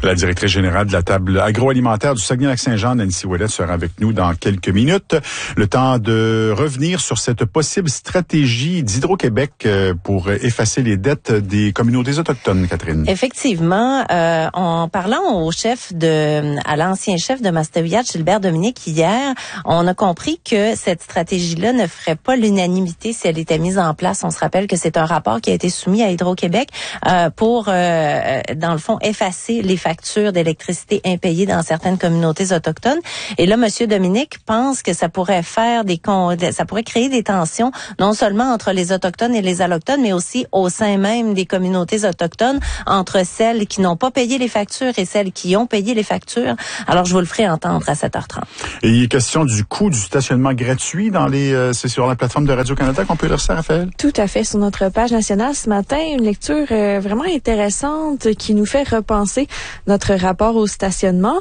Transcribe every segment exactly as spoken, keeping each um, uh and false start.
La directrice générale de la table agroalimentaire du Saguenay-Lac-Saint-Jean, Nancy Ouellet, sera avec nous dans quelques minutes. Le temps de revenir sur cette possible stratégie d'Hydro-Québec pour effacer les dettes des communautés autochtones, Catherine. Effectivement, euh, en parlant au chef de, à l'ancien chef de Mastéviat, Gilbert Dominique, hier, on a compris que cette stratégie-là ne ferait pas l'unanimité si elle était mise en place. On se rappelle que c'est un rapport qui a été soumis à Hydro-Québec euh, pour, euh, dans le fond, effacer les factures d'électricité impayées dans certaines communautés autochtones. Et là, Monsieur Dominique pense que ça pourrait faire des, ça pourrait créer des tensions, non seulement entre les Autochtones et les Allochtones, mais aussi au sein même des communautés autochtones, entre celles qui n'ont pas payé les factures et celles qui ont payé les factures. Alors, je vous le ferai entendre à sept heures trente. Et il est question du coût du stationnement gratuit dans les, euh, c'est sur la plateforme de Radio-Canada qu'on peut lire ça, Raphaël? Tout à fait. Sur notre page nationale ce matin, une lecture euh, vraiment intéressante qui nous fait repenser notre rapport au stationnement.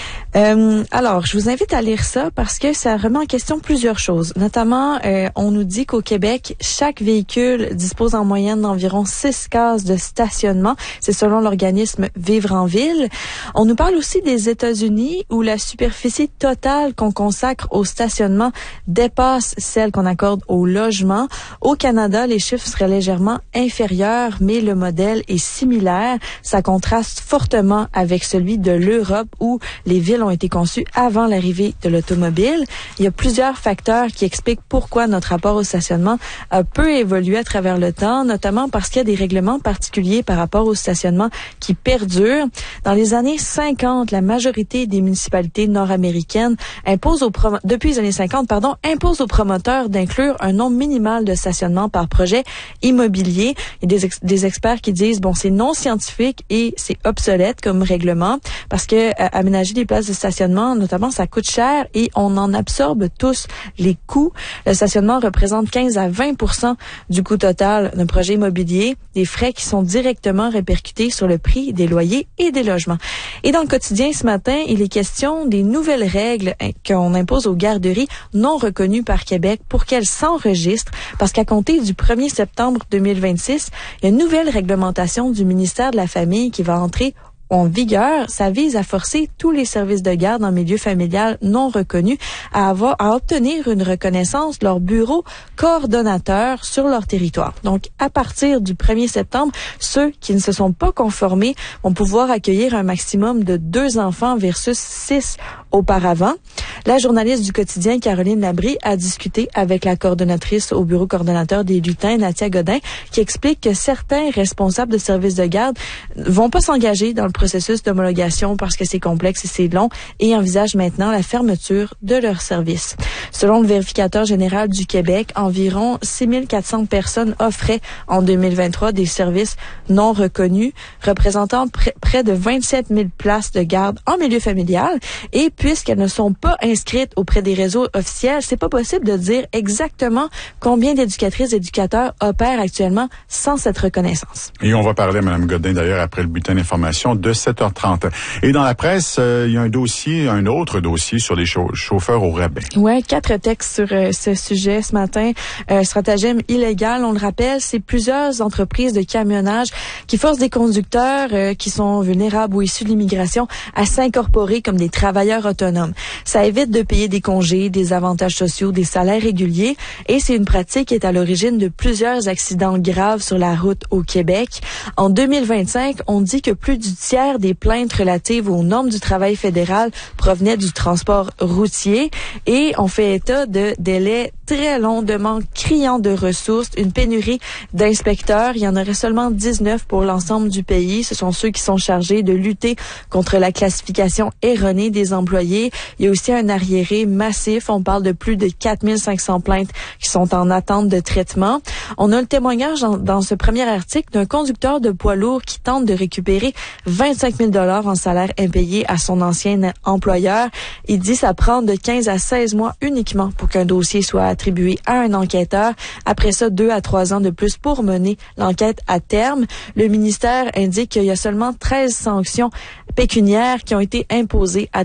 Euh, alors, je vous invite à lire ça parce que ça remet en question plusieurs choses. Notamment, euh, on nous dit qu'au Québec, chaque véhicule dispose en moyenne d'environ six cases de stationnement. C'est selon l'organisme Vivre en Ville. On nous parle aussi des États-Unis où la superficie totale qu'on consacre au stationnement dépasse celle qu'on accorde au logement. Au Canada, les chiffres seraient légèrement inférieurs, mais le modèle est similaire. Ça contraste fortement avec celui de l'Europe où les villes ont été conçus avant l'arrivée de l'automobile. Il y a plusieurs facteurs qui expliquent pourquoi notre rapport au stationnement a peu évolué à travers le temps, notamment parce qu'il y a des règlements particuliers par rapport au stationnement qui perdurent. Dans les années cinquante, la majorité des municipalités nord-américaines imposent aux prom- depuis les années cinquante, pardon, imposent aux promoteurs d'inclure un nombre minimal de stationnement par projet immobilier. Il y a des, ex- des experts qui disent, bon, c'est non scientifique et c'est obsolète comme règlement parce que euh, aménager des places de stationnement, notamment, ça coûte cher et on en absorbe tous les coûts. Le stationnement représente quinze à vingt pour cent du coût total d'un projet immobilier, des frais qui sont directement répercutés sur le prix des loyers et des logements. Et dans le quotidien ce matin, il est question des nouvelles règles qu'on impose aux garderies non reconnues par Québec pour qu'elles s'enregistrent, parce qu'à compter du premier septembre deux mille vingt-six, il y a une nouvelle réglementation du ministère de la Famille qui va entrer en vigueur. Ça vise à forcer tous les services de garde en milieu familial non reconnus à avoir, à obtenir une reconnaissance de leur bureau coordonnateur sur leur territoire. Donc, à partir du premier septembre, ceux qui ne se sont pas conformés vont pouvoir accueillir un maximum de deux enfants versus six auparavant. La journaliste du quotidien, Caroline Labrie, a discuté avec la coordonnatrice au bureau coordonnateur des lutins, Nathia Godin, qui explique que certains responsables de services de garde vont pas s'engager dans le processus d'homologation parce que c'est complexe et c'est long et envisagent maintenant la fermeture de leur service. Selon le vérificateur général du Québec, environ six mille quatre cents personnes offraient en deux mille vingt-trois des services non reconnus, représentant pr- près de vingt-sept mille places de garde en milieu familial. Et puisqu'elles ne sont pas inscrites auprès des réseaux officiels, c'est pas possible de dire exactement combien d'éducatrices et éducateurs opèrent actuellement sans cette reconnaissance. Et on va parler à Mme Godin d'ailleurs après le bulletin d'information de sept heures trente. Et dans la presse, euh, il y a un dossier, un autre dossier sur les chau- chauffeurs au rabais. Ouais, quatre textes sur euh, ce sujet ce matin. Euh, stratagème illégal, on le rappelle, c'est plusieurs entreprises de camionnage qui forcent des conducteurs euh, qui sont vulnérables ou issus de l'immigration à s'incorporer comme des travailleurs autonomes. Ça évite de payer des congés, des avantages sociaux, des salaires réguliers et c'est une pratique qui est à l'origine de plusieurs accidents graves sur la route au Québec. En deux mille vingt-cinq, on dit que plus du tiers des plaintes relatives aux normes du travail fédéral provenaient du transport routier et on fait état de délais très longs, de manque criant de ressources, une pénurie d'inspecteurs. Il y en aurait seulement dix-neuf pour l'ensemble du pays. Ce sont ceux qui sont chargés de lutter contre la classification erronée des employés. Il y a aussi un arriéré massif. On parle de plus de quatre mille cinq cents plaintes qui sont en attente de traitement. On a le témoignage dans, dans ce premier article d'un conducteur de poids lourd qui tente de récupérer vingt-cinq mille dollars en salaire impayé à son ancien employeur. Il dit ça prend de quinze à seize mois uniquement pour qu'un dossier soit attribué à un enquêteur. Après ça, deux à trois ans de plus pour mener l'enquête à terme. Le ministère indique qu'il y a seulement treize sanctions pécuniaires qui ont été imposées à des, des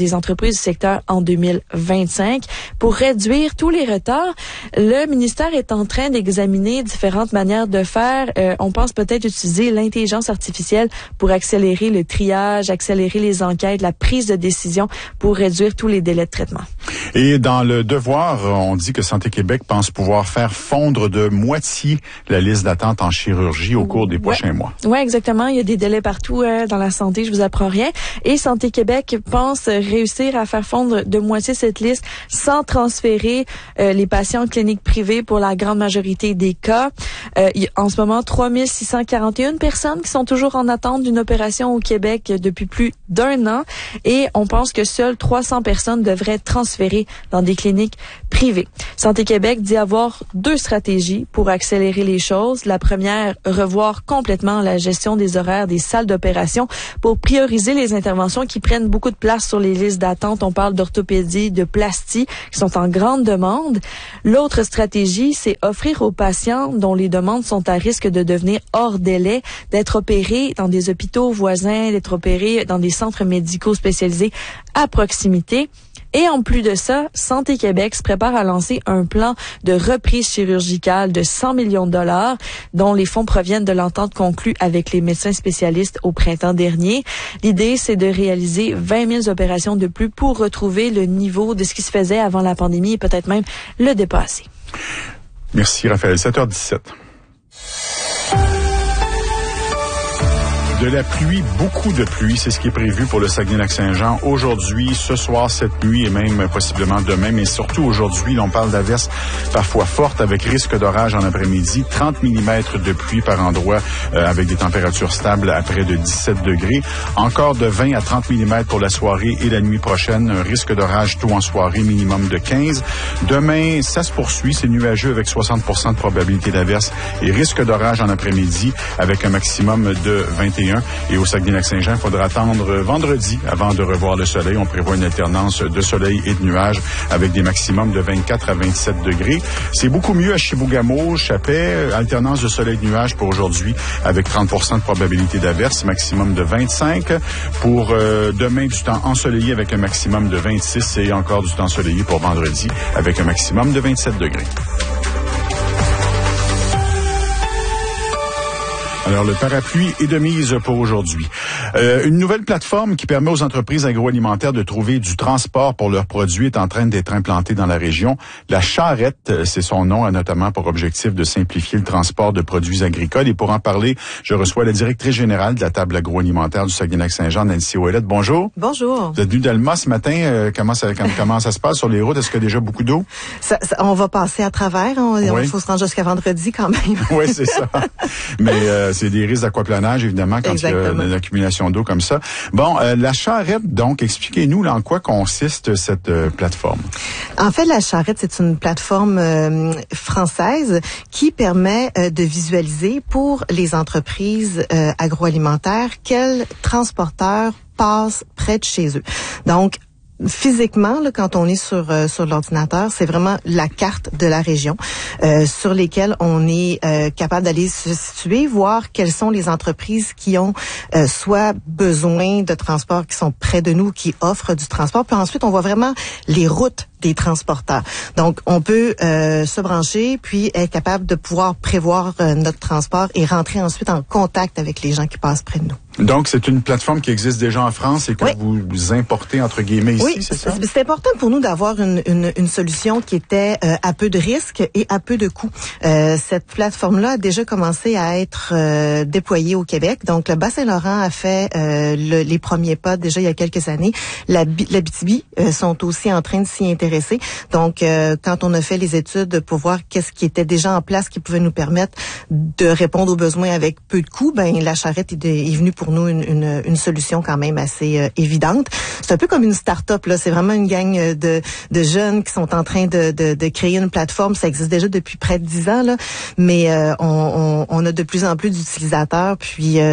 des entreprises du secteur en deux mille vingt-cinq. Pour réduire tous les retards, le ministère est en train d'examiner différentes manières de faire. Euh, on pense peut-être utiliser l'intelligence artificielle pour accélérer le triage, accélérer les enquêtes, la prise de décision pour réduire tous les délais de traitement. Et dans le devoir, on dit que Santé Québec pense pouvoir faire fondre de moitié la liste d'attente en chirurgie au cours des prochains ouais. mois. Oui, exactement. Il y a des délais partout euh, dans la santé, je vous apprends rien. Et Santé Québec pense réussir à faire fondre de moitié cette liste sans transférer euh, les patients en clinique privée pour la grande majorité des cas. Euh, il y a en ce moment trois mille six cent quarante et une personnes qui sont toujours en attente d'une opération au Québec depuis plus d'un an. Et on pense que seules trois cents personnes devraient être transférées dans des cliniques privées. Santé Québec dit avoir deux stratégies pour accélérer les choses. La première, revoir complètement la gestion des horaires des salles d'opération pour prioriser les interventions qui prennent beaucoup de place sur les listes d'attente. On parle d'orthopédie, de plastie, qui sont en grande demande. L'autre stratégie, c'est offrir aux patients dont les demandes sont à risque de devenir hors délai, d'être opérés dans des hôpitaux voisins, d'être opérés dans des centres médicaux spécialisés à proximité. Et en plus de ça, Santé Québec se prépare à lancer un plan de reprise chirurgicale de cent millions de dollars, dont les fonds proviennent de l'entente conclue avec les médecins spécialistes au printemps dernier. L'idée, c'est de réaliser vingt mille opérations de plus pour retrouver le niveau de ce qui se faisait avant la pandémie et peut-être même le dépasser. Merci, Raphaël. sept heures dix-sept. De la pluie, beaucoup de pluie, c'est ce qui est prévu pour le Saguenay-Lac-Saint-Jean aujourd'hui, ce soir, cette nuit et même possiblement demain, mais surtout aujourd'hui, on parle d'averses parfois fortes avec risque d'orage en après-midi, trente millimètres de pluie par endroit euh, avec des températures stables à près de dix-sept degrés, encore de vingt à trente millimètres pour la soirée et la nuit prochaine, un risque d'orage tôt en soirée, minimum de quinze. Demain, ça se poursuit, c'est nuageux avec soixante pour cent de probabilité d'averse et risque d'orage en après-midi avec un maximum de vingt et un. Et au Saguenay-Lac-Saint-Jean, il faudra attendre vendredi avant de revoir le soleil. On prévoit une alternance de soleil et de nuages avec des maximums de vingt-quatre à vingt-sept degrés. C'est beaucoup mieux à Chibougamau, Chapet, alternance de soleil et de nuages pour aujourd'hui avec trente pour cent de probabilité d'averse, maximum de vingt-cinq. Pour euh, demain, du temps ensoleillé avec un maximum de vingt-six et encore du temps ensoleillé pour vendredi avec un maximum de vingt-sept degrés. Alors, le parapluie est de mise pour aujourd'hui. Euh, une nouvelle plateforme qui permet aux entreprises agroalimentaires de trouver du transport pour leurs produits est en train d'être implantée dans la région. La Charrette, c'est son nom, a notamment pour objectif de simplifier le transport de produits agricoles. Et pour en parler, je reçois la directrice générale de la table agroalimentaire du Saguenay-Lac-Saint-Jean, Nancy Ouellette. Bonjour. Bonjour. Vous êtes venue d'Alma ce matin. Euh, comment, ça, comment ça se passe sur les routes? Est-ce qu'il y a déjà beaucoup d'eau? Ça, ça, on va passer à travers. On, oui. Il faut se rendre jusqu'à vendredi quand même. Oui, c'est ça. Mais euh, c'est des risques d'aquaplanage, évidemment, quand Exactement. Il y a une accumulation d'eau comme ça. Bon, euh, la Charrette, donc, expliquez-nous là, en quoi consiste cette euh, plateforme. En fait, la Charrette, c'est une plateforme euh, française qui permet euh, de visualiser pour les entreprises euh, agroalimentaires quels transporteurs passent près de chez eux. Donc, physiquement, là, quand on est sur euh, sur l'ordinateur, c'est vraiment la carte de la région euh, sur lesquelles on est euh, capable d'aller se situer, voir quelles sont les entreprises qui ont euh, soit besoin de transport, qui sont près de nous, qui offrent du transport. Puis ensuite, on voit vraiment les routes des transporteurs. Donc, on peut euh, se brancher, puis être capable de pouvoir prévoir euh, notre transport et rentrer ensuite en contact avec les gens qui passent près de nous. Donc, c'est une plateforme qui existe déjà en France et que oui. vous importez, entre guillemets, ici, oui, c'est ça? C'est important pour nous d'avoir une, une, une solution qui était euh, à peu de risques et à peu de coûts. Euh, cette plateforme-là a déjà commencé à être euh, déployée au Québec. Donc, le Bas-Saint-Laurent a fait euh, le, les premiers pas déjà il y a quelques années. La, la Abitibi euh, sont aussi en train de s'y intéresser. Donc, euh, quand on a fait les études pour voir qu'est-ce qui était déjà en place qui pouvait nous permettre de répondre aux besoins avec peu de coûts, ben la Charrette est, de, est venue pour nous une, une, une solution quand même assez euh, évidente. C'est un peu comme une start-up, là. C'est vraiment une gang de, de jeunes qui sont en train de, de, de créer une plateforme. Ça existe déjà depuis près de dix ans, là. Mais euh, on, on, on a de plus en plus d'utilisateurs. Puis, euh,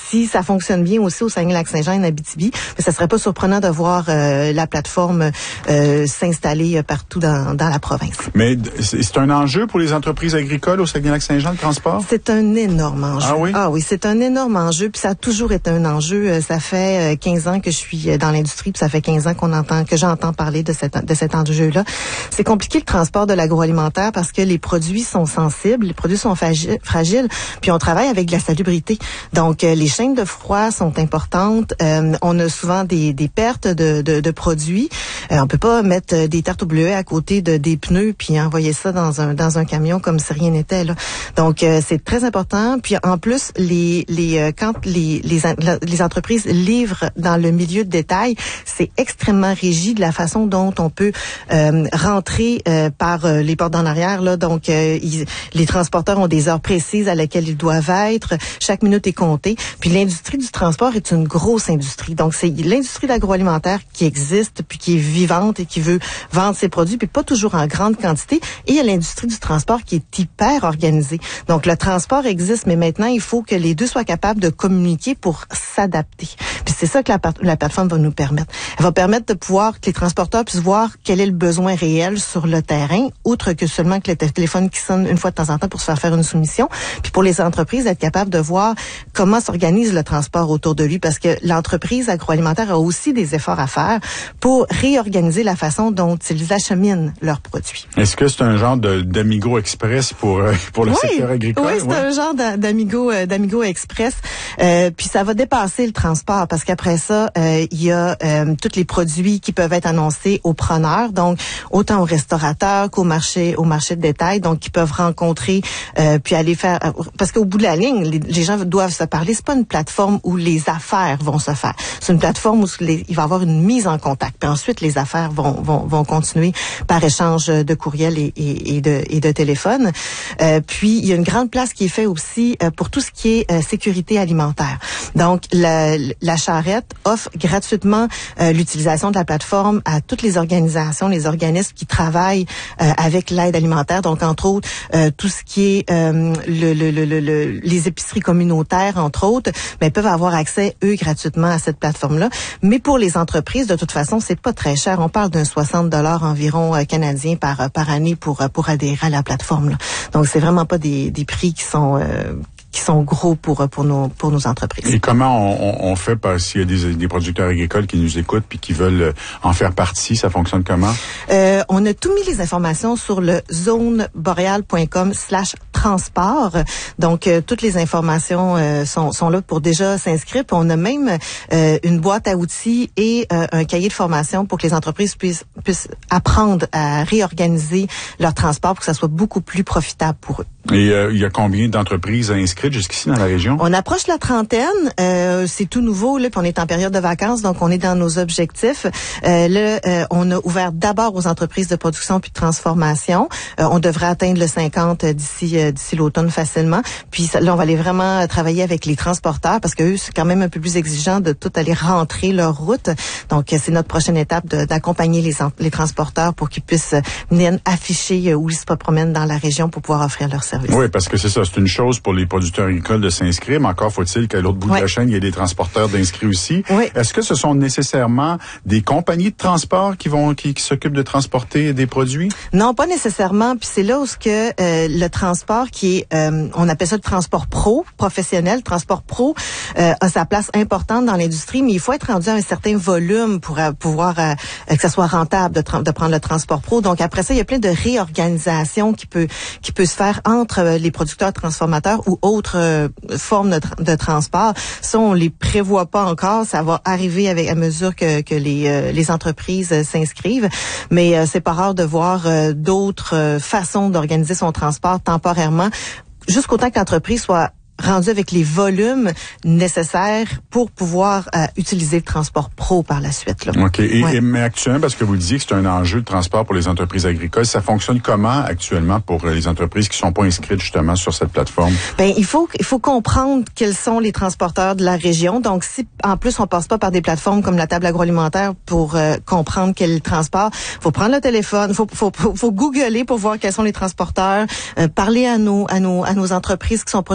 si ça fonctionne bien aussi au Saguenay-Lac-Saint-Jean et en Abitibi, ça serait pas surprenant de voir euh, la plateforme euh, s'installer partout dans, dans la province. Mais c'est un enjeu pour les entreprises agricoles au Saguenay-Lac-Saint-Jean, le transport? C'est un énorme enjeu. Ah oui? Ah oui, c'est un énorme enjeu, puis ça a toujours été un enjeu. Ça fait quinze ans que je suis dans l'industrie, puis ça fait quinze ans qu'on entend, que j'entends parler de cet, de cet enjeu-là. C'est compliqué le transport de l'agroalimentaire parce que les produits sont sensibles, les produits sont fragiles, puis on travaille avec de la salubrité. Donc, euh, les chaînes de froid sont importantes. Euh, on a souvent des, des pertes de, de, de produits. Euh, on peut pas mettre des tartes au bleuet à côté de des pneus puis envoyer ça dans un dans un camion comme si rien n'était là. Donc, euh, c'est très important. Puis en plus, les les euh, quand les, les les entreprises livrent dans le milieu de détail, c'est extrêmement rigide la façon dont on peut euh, rentrer euh, par euh, les portes en arrière là. Donc, euh, ils, les transporteurs ont des heures précises à laquelle ils doivent être. Chaque minute est comptée. Puis l'industrie du transport est une grosse industrie. Donc, c'est l'industrie de l'agroalimentaire qui existe, puis qui est vivante et qui veut vendre ses produits, puis pas toujours en grande quantité. Et il y a l'industrie du transport qui est hyper organisée. Donc, le transport existe, mais maintenant, il faut que les deux soient capables de communiquer pour s'adapter. Puis c'est ça que la, la plateforme va nous permettre. Elle va permettre de pouvoir que les transporteurs puissent voir quel est le besoin réel sur le terrain, outre que seulement que le téléphone qui sonne une fois de temps en temps pour se faire faire une soumission. Puis pour les entreprises, être capable de voir comment s'organise le transport autour de lui, parce que l'entreprise agroalimentaire a aussi des efforts à faire pour réorganiser la façon dont ils acheminent leurs produits. Est-ce que c'est un genre de d'Amigo Express pour euh, pour le oui, secteur agricole? Oui, c'est ouais. un genre d'Amigo euh, d'Amigo Express. Euh, puis ça va dépasser le transport, parce qu'après ça, euh, il y a euh, tous les produits qui peuvent être annoncés aux preneurs, donc autant aux restaurateurs qu'au marché au marché de détail, donc qui peuvent rencontrer euh, puis aller faire, parce qu'au bout de la ligne, les, les gens doivent se parler. C'est pas une plateforme où les affaires vont se faire. C'est une plateforme où les, il va y avoir une mise en contact. Puis ensuite, les affaires vont vont, vont continuer par échange de courriel et, et, et de et de téléphone. Euh, puis il y a une grande place qui est faite aussi euh, pour tout ce qui est euh, sécurité alimentaire. Donc la, la charrette offre gratuitement euh, l'utilisation de la plateforme à toutes les organisations, les organismes qui travaillent euh, avec l'aide alimentaire. Donc entre autres euh, tout ce qui est euh, le, le, le, le, le les épiceries communautaires, entre autres, ben, peuvent avoir accès, eux, gratuitement à cette plateforme-là. Mais pour les entreprises, de toute façon, c'est pas très cher. On parle d'un soixante dollars environ euh, canadiens par par année pour pour adhérer à la plateforme, là. Donc, c'est vraiment pas des, des prix qui sont... Euh, qui sont gros pour pour nos pour nos entreprises. Et comment on, on fait s'il y a des, des producteurs agricoles qui nous écoutent puis qui veulent en faire partie, ça fonctionne comment? Euh, on a tout mis les informations sur le zone boréal point com slash transport. Donc euh, toutes les informations euh, sont sont là pour déjà s'inscrire. Puis on a même euh, une boîte à outils et euh, un cahier de formation pour que les entreprises puissent puissent apprendre à réorganiser leur transport pour que ça soit beaucoup plus profitable pour eux. Et euh, il y a combien d'entreprises inscrites jusqu'ici dans la région? On approche la trentaine. Euh, c'est tout nouveau, là, puis on est en période de vacances, donc on est dans nos objectifs. Euh, là, euh, on a ouvert d'abord aux entreprises de production puis de transformation. Euh, on devrait atteindre le cinquante d'ici euh, d'ici l'automne facilement. Puis là, on va aller vraiment travailler avec les transporteurs, parce que eux, c'est quand même un peu plus exigeant de tout aller rentrer leur route. Donc, c'est notre prochaine étape de, d'accompagner les, les transporteurs pour qu'ils puissent venir afficher où ils se promènent dans la région pour pouvoir offrir leur service. Oui, parce que c'est ça, c'est une chose pour les producteurs agricoles de s'inscrire, mais encore faut-il qu'à l'autre bout oui. de la chaîne, il y ait des transporteurs d'inscrits aussi. Oui. Est-ce que ce sont nécessairement des compagnies de transport qui vont qui, qui s'occupent de transporter des produits? Non, pas nécessairement. Puis c'est là où ce que euh, le transport qui est, euh, on appelle ça le transport pro, professionnel, transport pro, euh, a sa place importante dans l'industrie, mais il faut être rendu à un certain volume pour euh, pouvoir euh, que ça soit rentable de, tra- de prendre le transport pro. Donc après ça, il y a plein de réorganisations qui peut qui peut se faire entre les producteurs transformateurs ou autres euh, formes de, tra- de transport. Ça, on les prévoit pas encore. Ça va arriver avec à mesure que, que les, euh, les entreprises euh, s'inscrivent. Mais euh, c'est pas rare de voir euh, d'autres euh, façons d'organiser son transport temporairement, jusqu'au temps que l'entreprise soit rendu avec les volumes nécessaires pour pouvoir euh, utiliser le transport pro par la suite. Là. OK. Et, ouais. et, mais actuellement, parce que vous disiez que c'est un enjeu de transport pour les entreprises agricoles, ça fonctionne comment actuellement pour les entreprises qui sont pas inscrites justement sur cette plateforme? Ben, il faut il faut comprendre quels sont les transporteurs de la région. Donc, si en plus on passe pas par des plateformes comme la table agroalimentaire pour euh, comprendre quel est le transport, faut prendre le téléphone, faut faut faut, faut googler pour voir quels sont les transporteurs, euh, parler à nos à nos à nos entreprises qui sont proches de chez nous pour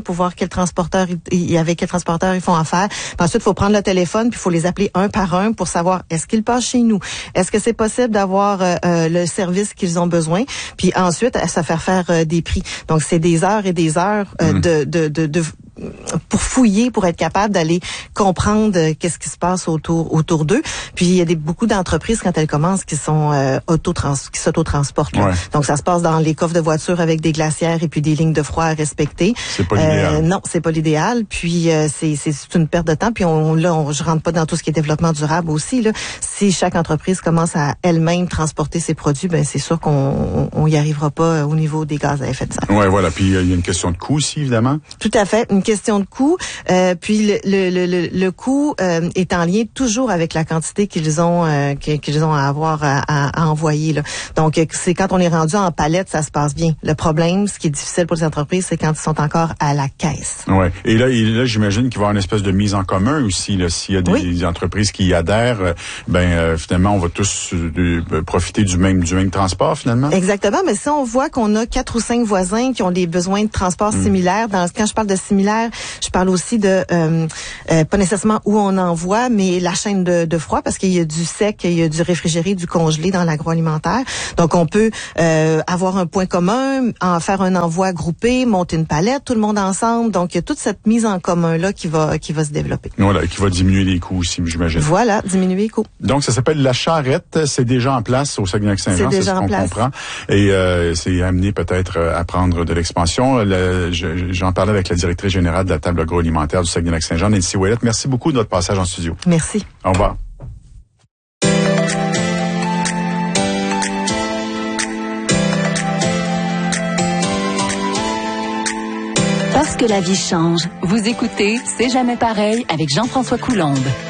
pour voir quel transporteur, il, avec quel transporteur ils font affaire. Puis ensuite, il faut prendre le téléphone, puis il faut les appeler un par un pour savoir est-ce qu'ils passent chez nous, est-ce que c'est possible d'avoir euh, euh, le service qu'ils ont besoin, puis ensuite, à se faire faire euh, des prix. Donc, c'est des heures et des heures euh, mmh. de, de, de, de pour fouiller, pour être capable d'aller comprendre euh, qu'est-ce qui se passe autour autour d'eux. Puis il y a des, beaucoup d'entreprises quand elles commencent qui sont euh, autotrans qui s'autotransportent. Ouais. Donc ça se passe dans les coffres de voitures avec des glacières et puis des lignes de froid à respecter. C'est pas l'idéal. Euh, non, c'est pas l'idéal. Puis euh, c'est c'est une perte de temps. Puis on là on, je rentre pas dans tout ce qui est développement durable aussi là. Si chaque entreprise commence à elle-même transporter ses produits, ben c'est sûr qu'on on y arrivera pas au niveau des gaz à effet de serre. Ouais, voilà. Puis il y a une question de coût aussi évidemment. Tout à fait, une question de coût. Euh, puis le le le, le coût euh, est en lien toujours avec la quantité qu'ils ont euh, qu'ils ont à avoir à, à, à envoyer là. Donc c'est quand on est rendu en palette, ça se passe bien. Le problème, ce qui est difficile pour les entreprises, c'est quand ils sont encore à la caisse. Ouais. Et là, et là j'imagine qu'il va y avoir une espèce de mise en commun aussi là. S'il y a des oui. entreprises qui y adhèrent, ben euh, finalement on va tous euh, profiter du même du même transport finalement. Exactement. Mais si on voit qu'on a quatre ou cinq voisins qui ont des besoins de transport mmh. similaires, dans quand je parle de similaires, je parle aussi de euh, euh, pas nécessairement où on envoie, mais la chaîne de, de froid, parce qu'il y a du sec, il y a du réfrigéré, du congelé dans l'agroalimentaire. Donc on peut euh, avoir un point commun, en faire un envoi groupé, monter une palette, tout le monde ensemble. Donc il y a toute cette mise en commun là qui va qui va se développer. Voilà, qui va diminuer les coûts aussi, j'imagine. Voilà, diminuer les coûts. Donc ça s'appelle la charrette, c'est déjà en place au Saguenay-Lac-Saint-Jean, c'est, c'est ce qu'on place. comprend, et euh, c'est amené peut-être à prendre de l'expansion. Le, je, j'en parlais avec la directrice générale de la table agroalimentaire du Saguenay-Lac-Saint-Jean, Nancy Ouellette. Merci beaucoup de votre passage en studio. Merci. Au revoir. Parce que la vie change. Vous écoutez C'est jamais pareil avec Jean-François Coulombe.